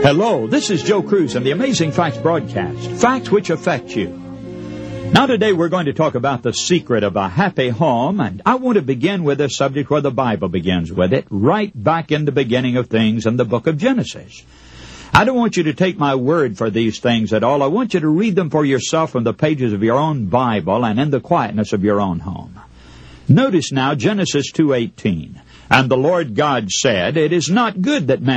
Hello, this is Joe Cruz and the Amazing Facts broadcast. Facts which affect you. Now today we're going to talk about the secret of a happy home, and I want to begin with a subject where the Bible begins with it, right back in the beginning of things in the book of Genesis. I don't want you to take my word for these things at all. I want you to read them for yourself from the pages of your own Bible and in the quietness of your own home. Notice now Genesis 2:18. And the Lord God said, "It is not good that man